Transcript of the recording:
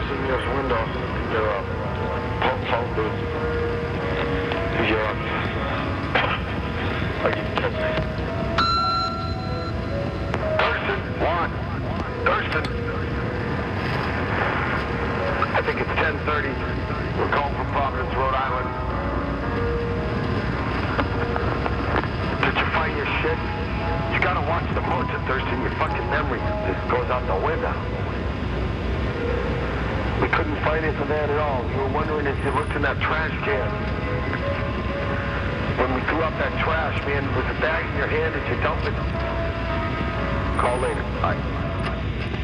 Senior's window. Your phone booth. Your are you kidding me? Thurston, one. Thurston. I think it's 10:30. We're calling from Providence, Rhode Island. Did you find your shit? You gotta watch the motor, Thurston. Your fucking memory just goes out the window. We couldn't find anything there at all. We were wondering if you looked in that trash can. When we threw out that trash, man, was the bag in your hand? Did you dump it? Call later. Bye.